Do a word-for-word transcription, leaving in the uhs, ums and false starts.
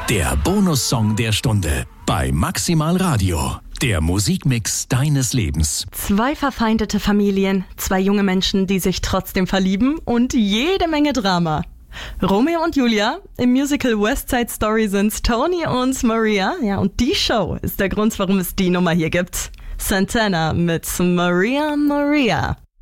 Der Bonussong der Stunde bei Maximal Radio. Der Musikmix deines Lebens. Zwei verfeindete Familien, zwei junge Menschen, die sich trotzdem verlieben und jede Menge Drama. Romeo und Julia, im Musical West Side Story sind's Tony und Maria. Ja, und die Show ist der Grund, warum es die Nummer hier gibt. Santana mit Maria Maria.